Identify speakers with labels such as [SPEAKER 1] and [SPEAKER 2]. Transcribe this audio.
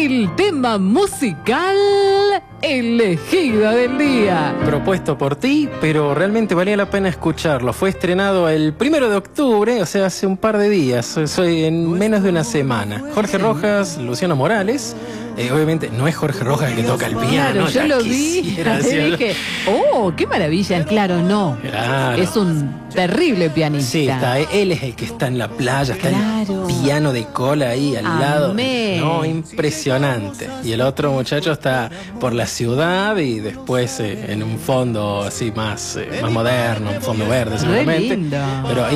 [SPEAKER 1] el tema musical elegido del día.
[SPEAKER 2] Propuesto por ti, pero realmente valía la pena escucharlo. Fue estrenado el 1 de octubre, o sea, hace un par de días, soy en menos de una semana. Jorge Rojas, Luciano Morales. Obviamente no es Jorge Rojas el que toca el piano.
[SPEAKER 1] Claro, yo lo vi y dije, oh, qué maravilla. Claro, no.
[SPEAKER 2] Claro.
[SPEAKER 1] Es un terrible pianista.
[SPEAKER 2] Sí, él es el que está en la playa, está
[SPEAKER 1] Claro.
[SPEAKER 2] el piano de cola ahí al lado. No, impresionante. Y el otro muchacho está por la ciudad y después en un fondo así más moderno, un fondo verde seguramente.
[SPEAKER 1] Re lindo.
[SPEAKER 2] Pero